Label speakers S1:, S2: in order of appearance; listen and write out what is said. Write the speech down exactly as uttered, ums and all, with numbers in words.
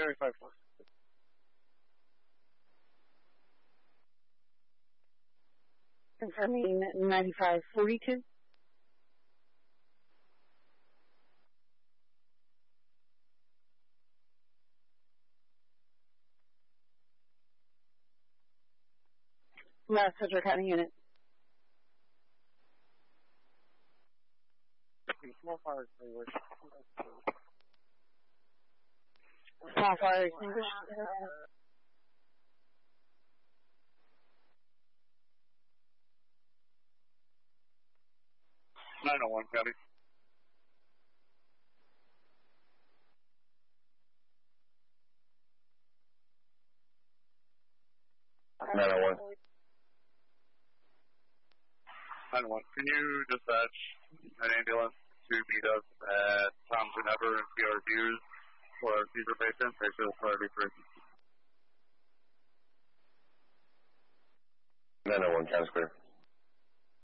S1: Sorry, five four.
S2: Confirming ninety-five forty-two. Last Central County unit.
S1: Small fire extinguished.
S2: Small fire extinguished.
S1: nine oh one, County.
S3: nine oh one.
S1: nine oh one. Can you dispatch an ambulance to meet us at Thompson Ever and see our views for our seizure patient? Patient is priority three.
S3: nine oh one, County Square.